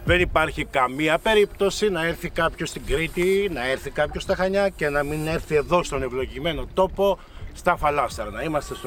Δεν υπάρχει καμία περίπτωση να έρθει κάποιος στην Κρήτη, να έρθει κάποιος στα Χανιά και να μην έρθει εδώ στον ευλογημένο τόπο στα Φαλάστρα. Να είμαστε στο